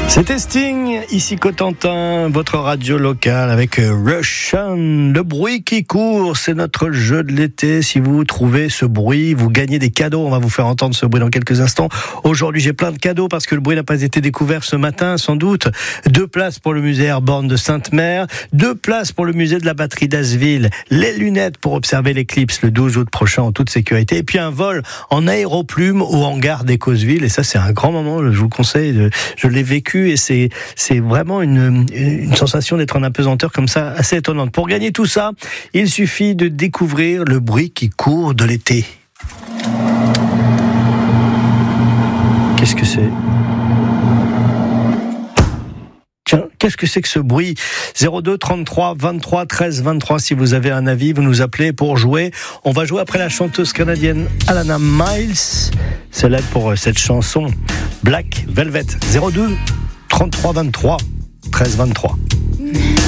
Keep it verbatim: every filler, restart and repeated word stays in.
C'était Sting, ici Cotentin, votre radio locale avec Russian. Le bruit qui court, c'est notre jeu de l'été. Si vous trouvez ce bruit, vous gagnez des cadeaux. On va vous faire entendre ce bruit dans quelques instants. Aujourd'hui, j'ai plein de cadeaux parce que le bruit n'a pas été découvert ce matin, sans doute. Deux places pour le musée Airborne de Sainte-Mère, deux places pour le musée de la batterie d'Asville, les lunettes pour observer l'éclipse le douze août prochain en toute sécurité, et puis un vol en aéroplume au hangar d'Écosville. Et ça, c'est un grand moment, je vous le conseille. Je l'ai vécu et c'est, c'est vraiment une, une sensation d'être en apesanteur comme ça, assez étonnante. Pour gagner tout ça, il suffit de découvrir le bruit qui court de l'été. Qu'est-ce que c'est ? Tiens, qu'est-ce que c'est que ce bruit ? zéro deux trente-trois vingt-trois treize vingt-trois, si vous avez un avis, vous nous appelez pour jouer. On va jouer après la chanteuse canadienne Alana Miles. C'est l'aide pour cette chanson Black Velvet. zéro deux trente-trois vingt-trois treize vingt-trois.